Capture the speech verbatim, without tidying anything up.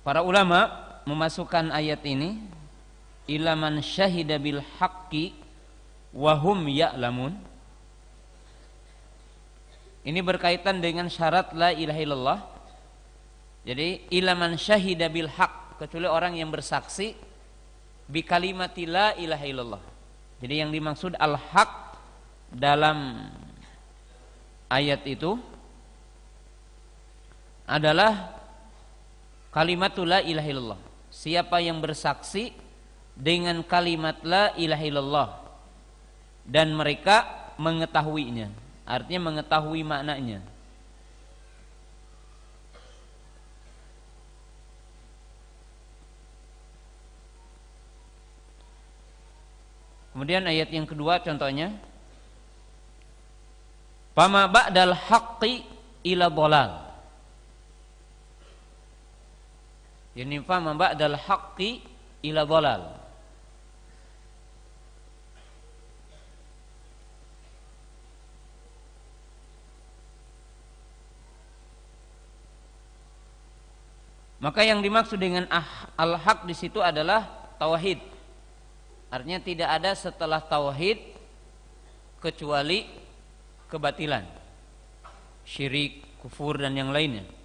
Para ulama memasukkan ayat ini ila man syahida bil haqqi wa hum ya'lamun. Ini berkaitan dengan syarat la ilaha illallah. Jadi ila man syahida bil haqq, kecuali orang yang bersaksi bi kalimati la ilaha illallah. Jadi yang dimaksud al haq dalam ayat itu adalah kalimatul la ilaha illallah. Siapa yang bersaksi dengan kalimat la ilaha illallah dan mereka mengetahuinya, artinya mengetahui maknanya. Kemudian ayat yang kedua contohnya, fama ba'dal haqqi ila dhalal. Yani fama ba'dal haqqi ila dhalal. Maka yang dimaksud dengan al-haq di situ adalah tauhid. Artinya tidak ada setelah tauhid kecuali kebatilan, syirik, kufur dan yang lainnya.